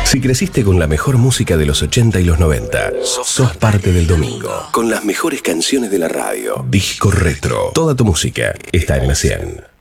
Si creciste con la mejor música de los 80 y los 90, sos parte del domingo. Con las mejores canciones de la radio. Disco Retro. Toda tu música está en la 100.